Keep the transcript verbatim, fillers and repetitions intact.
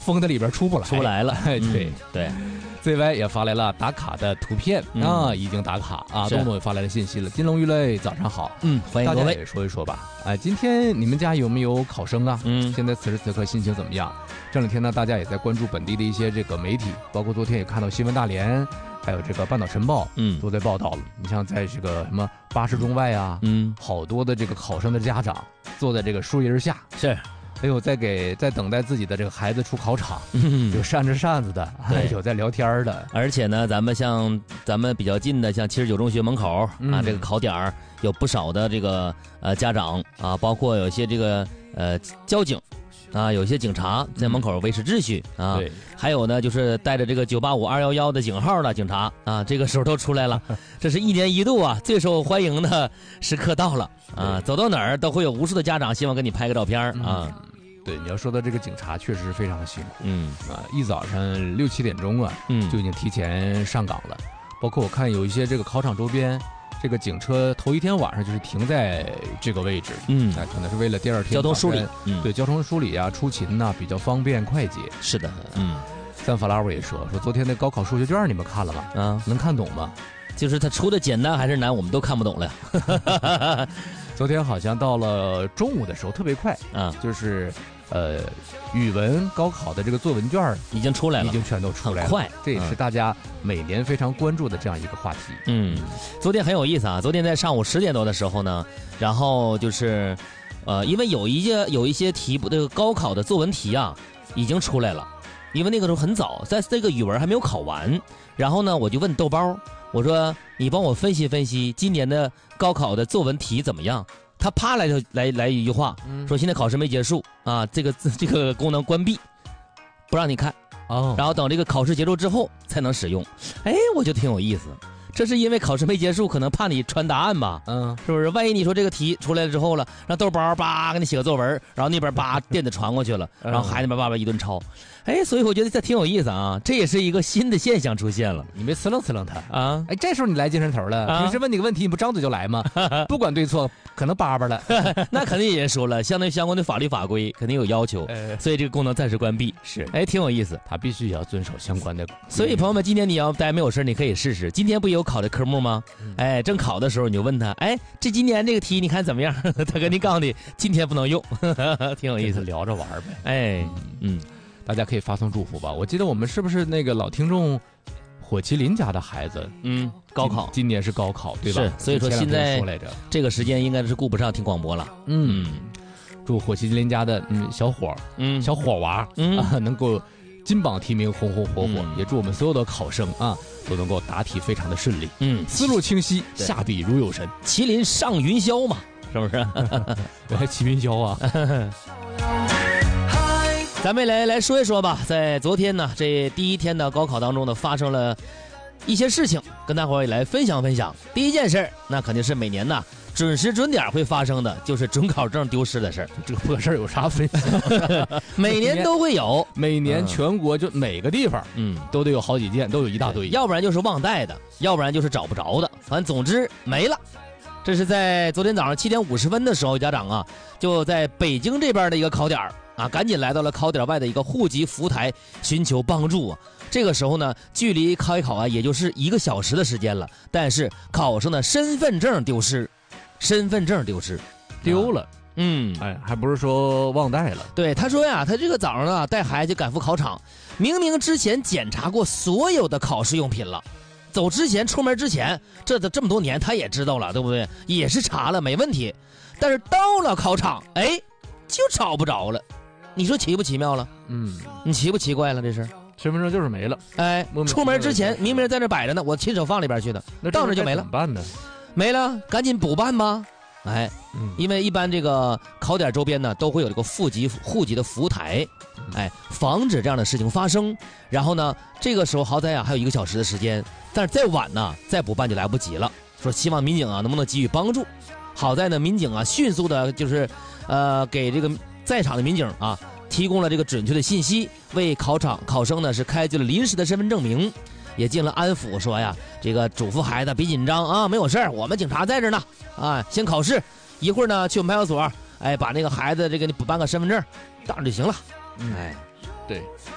封在里边出不来， 出不来了。 哎，对、 嗯、对。 Z Y 也发来了打卡的图片、嗯、啊，已经打卡啊。东东也发来了信息了。金龙鱼类早上好， 嗯，欢迎各位， 大家也说一说吧。哎，今天你们家有没有考生啊？ 嗯， 现在此时此刻心情怎么样？这两天呢，大家也在关注本地的一些这个媒体，包括昨天也看到新闻大联，还有这个半岛晨报，嗯，都在报道了。你像在这个什么巴士中外啊，嗯，好多的这个考生的家长坐在这个树荫下， 是。 还有在给在等待自己的这个孩子出考场，嗯、有扇着扇子的，有在聊天的。 而且呢，咱们像咱们比较近的，像七十九中学门口、嗯、啊，这个考点儿有不少的这个呃家长啊，包括有些这个呃交警啊，有些警察在门口维持秩序、嗯、啊。对。还有呢，就是带着这个九八五二一一的警号的警察啊，这个时候都出来了。这是一年一度啊最受欢迎的时刻到了啊，走到哪儿都会有无数的家长希望跟你拍个照片啊。嗯对，你要说的这个警察确实是非常的辛苦，嗯啊，一早上六七点钟啊，嗯，就已经提前上岗了。包括我看有一些这个考场周边，这个警车头一天晚上就是停在这个位置，嗯，那可能是为了第二天交通梳理， 嗯，对，交通梳理啊，出勤呐、啊、比较方便快捷。 是的，嗯， 三 flower 也说说昨天的高考数学卷你们看了吗？啊，能看懂吗？ 就是他出的简单还是难，我们都看不懂了呀。 昨天好像到了中午的时候特别快啊，就是呃，语文高考的这个作文卷已经出来了， 已经全都出来了， 很快。 这也是大家每年非常关注的这样一个话题。 嗯，昨天很有意思啊，昨天在上午十点多的时候呢，然后就是呃，因为有一些有一些题这个高考的作文题啊已经出来了，因为那个时候很早，在这个语文还没有考完，然后呢，我就问豆包。我说你帮我分析分析今年的高考的作文题怎么样？他啪来就来来一句话，说现在考试没结束啊，这个这个功能关闭，不让你看哦，然后等这个考试结束之后才能使用。哎，我觉得挺有意思。这是因为考试没结束，可能怕你传答案吧？嗯，是不是？万一你说这个题出来了之后了，让豆包叭给你写个作文，然后那边叭电子传过去了，然后孩子们叭叭一顿抄。哎，所以我觉得这挺有意思啊，这也是一个新的现象出现了。 你没呲楞呲楞他啊？哎，这时候你来精神头了。啊、平时问你个问题，你不张嘴就来吗？不管对错，可能叭叭了。 那肯定也说了，相对相关的法律法规肯定有要求，所以这个功能暂时关闭。 是， 哎，挺有意思， 他必须要遵守相关的。 所以朋友们，今天你要大家没有事，你可以试试。今天不也有考的科目吗？嗯、哎，正考的时候你就问他，哎，这今年这个题你看怎么样？他跟你告诉你，今天不能用，挺有意思， 聊着玩呗。 哎，嗯。 大家可以发送祝福吧。我记得我们是不是那个老听众火麒麟家的孩子？ 嗯，高考， 今年是高考，对吧？ 是，所以说现在这个时间应该是顾不上听广播了。嗯， 祝火麒麟家的嗯小伙嗯小伙娃嗯、啊、能够金榜题名，红红火火。嗯、也祝我们所有的考生啊都能够答题非常的顺利。嗯，思路清晰，下笔如有神。 麒麟上云霄嘛，是不是？ 我还骑云霄啊。 咱们来来说一说吧，在昨天呢，这第一天的高考当中呢，发生了一些事情，跟大伙儿也来分享分享。第一件事，那肯定是每年呢准时准点会发生的，就是准考证丢失的事儿。 这个破事儿有啥分享？ 每年都会有， 每年全国就每个地方，嗯，都得有好几件，都有一大堆。 要不然就是忘带的，要不然就是找不着的，反正总之没了。这是在昨天早上七点五十分的时候，家长啊就在北京这边的一个考点啊，赶紧来到了考点外的一个户籍服务台寻求帮助啊。这个时候呢，距离开考啊也就是一个小时的时间了，但是考生的身份证丢失，身份证丢失， 丢了。 嗯， 哎，还不是说忘带了？ 对，他说呀，他这个早上啊带孩子赶赴考场，明明之前检查过所有的考试用品了。走之前出门之前，这这么多年他也知道了，对不对？也是查了没问题，但是到了考场，哎，就找不着了。你说奇不奇妙了？嗯，你奇不奇怪了？这是身份证就是没了。 哎，出门之前明明在这摆着呢，我亲手放里边去的，到那就没了。 怎么办呢？ 没了，赶紧补办吧。哎，嗯、因为一般这个考点周边呢都会有这个户籍户籍的服务台，哎，防止这样的事情发生。然后呢，这个时候好歹啊还有一个小时的时间，但是再晚呢再补办就来不及了。说希望民警啊能不能给予帮助。好在呢，民警啊迅速的就是呃给这个在场的民警啊提供了这个准确的信息，为考场考生呢是开具了临时的身份证明。也进了安抚，说呀，这个嘱咐孩子别紧张啊，没有事儿，我们警察在这呢，啊，先考试，一会儿呢去我们派出所，哎，把那个孩子这个你补办个身份证，当然就行了， 嗯、哎，对。